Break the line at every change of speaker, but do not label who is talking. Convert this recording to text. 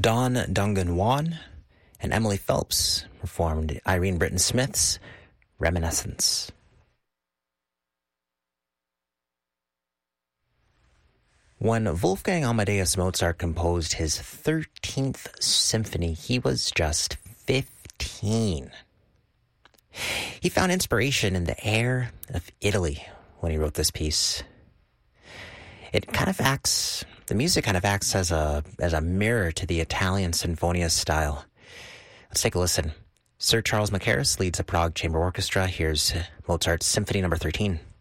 Don Dungan Wan and Emily Phelps performed Irene Britton Smith's Reminiscence. When Wolfgang Amadeus Mozart composed his 13th symphony, he was just 15. He found inspiration in the air of Italy when he wrote this piece. The music kind of acts as a mirror to the Italian Sinfonia style. Let's take a listen. Sir Charles Mackerras leads a Prague Chamber Orchestra. Here's Mozart's Symphony No. 13.